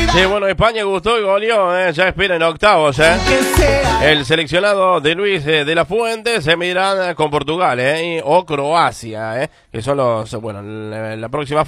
Sí, bueno, España gustó y goleó, ya espera en octavos, El seleccionado de Luis de la Fuente se medirá con Portugal, o Croacia, que son los, bueno, la próxima fase.